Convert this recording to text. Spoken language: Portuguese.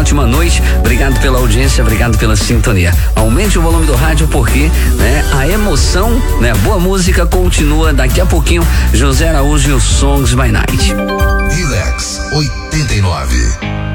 ótima noite. Obrigado pela audiência, obrigado pela sintonia. Aumente o volume do rádio porque, né, a emoção, né, a boa música continua daqui a pouquinho. José Araújo e os Songs by Night. Relax 89.